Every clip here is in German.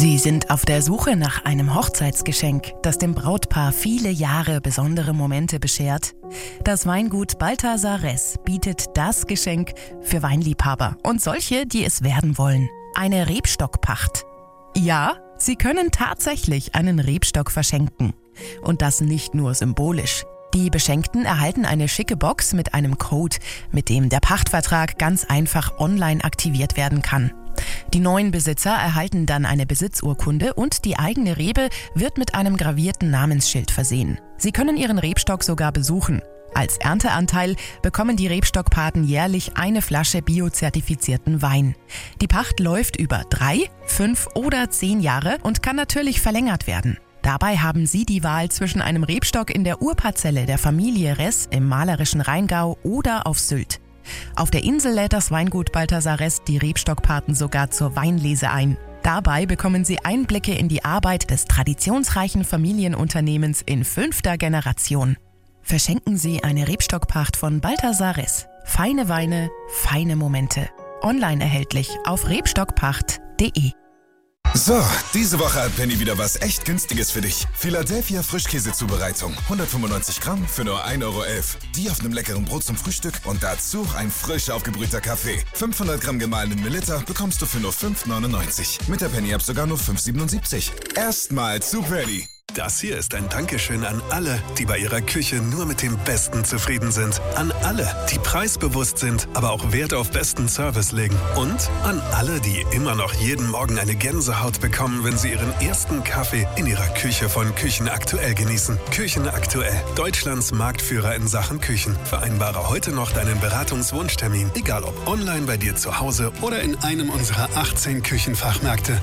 Sie sind auf der Suche nach einem Hochzeitsgeschenk, das dem Brautpaar viele Jahre besondere Momente beschert? Das Weingut Balthasar Ress bietet das Geschenk für Weinliebhaber und solche, die es werden wollen. Eine Rebstockpacht. Ja, Sie können tatsächlich einen Rebstock verschenken. Und das nicht nur symbolisch. Die Beschenkten erhalten eine schicke Box mit einem Code, mit dem der Pachtvertrag ganz einfach online aktiviert werden kann. Die neuen Besitzer erhalten dann eine Besitzurkunde und die eigene Rebe wird mit einem gravierten Namensschild versehen. Sie können ihren Rebstock sogar besuchen. Als Ernteanteil bekommen die Rebstockpaten jährlich eine Flasche biozertifizierten Wein. Die Pacht läuft über 3, 5 oder 10 Jahre und kann natürlich verlängert werden. Dabei haben Sie die Wahl zwischen einem Rebstock in der Urparzelle der Familie Ress im malerischen Rheingau oder auf Sylt. Auf der Insel lädt das Weingut Balthasar Ress die Rebstockpaten sogar zur Weinlese ein. Dabei bekommen Sie Einblicke in die Arbeit des traditionsreichen Familienunternehmens in 5. Generation. Verschenken Sie eine Rebstockpacht von Balthasar Ress. Feine Weine, feine Momente. Online erhältlich auf rebstockpacht.de. So, diese Woche hat Penny wieder was echt Günstiges für dich. Philadelphia Frischkäsezubereitung. 195 Gramm für nur 1,11 €. Die auf einem leckeren Brot zum Frühstück und dazu ein frisch aufgebrühter Kaffee. 500 Gramm gemahlenen Mililiter bekommst du für nur 5,99 €. Mit der Penny-App sogar nur 5,77 €. Erstmal zu Penny. Das hier ist ein Dankeschön an alle, die bei ihrer Küche nur mit dem Besten zufrieden sind. An alle, die preisbewusst sind, aber auch Wert auf besten Service legen. Und an alle, die immer noch jeden Morgen eine Gänsehaut bekommen, wenn sie ihren ersten Kaffee in ihrer Küche von Küchen Aktuell genießen. Küchen Aktuell, Deutschlands Marktführer in Sachen Küchen. Vereinbare heute noch deinen Beratungswunschtermin, egal ob online bei dir zu Hause oder in einem unserer 18 Küchenfachmärkte.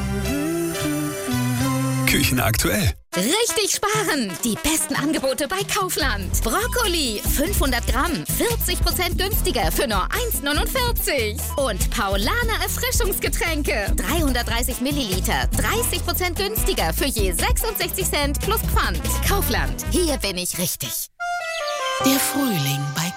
Küchen Aktuell. Richtig sparen! Die besten Angebote bei Kaufland. Brokkoli, 500 Gramm, 40% günstiger für nur 1,49 €. Und Paulaner Erfrischungsgetränke, 330 Milliliter, 30% günstiger für je 66 Cent plus Pfand. Kaufland, hier bin ich richtig. Der Frühling bei